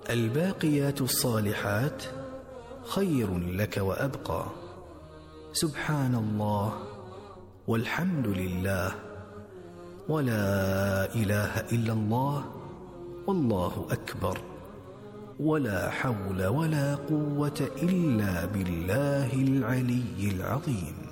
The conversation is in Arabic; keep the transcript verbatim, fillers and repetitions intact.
الباقيات الصالحات خير لك وأبقى. سبحان الله والحمد لله ولا إله إلا الله والله أكبر ولا حول ولا قوة إلا بالله العلي العظيم.